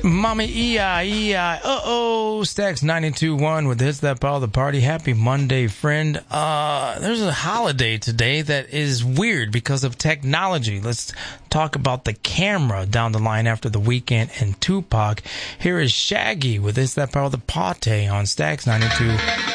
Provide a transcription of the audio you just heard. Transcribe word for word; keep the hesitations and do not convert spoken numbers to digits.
Mommy E I E I. Uh-oh. Stax ninety-two point one with Hits That Power the Party. Happy Monday, friend. Uh, there's a holiday today that is weird because of technology. Let's talk about the camera down the line after The Weeknd and Tupac. Here is Shaggy with Hits That Power the Party on Stax ninety-two.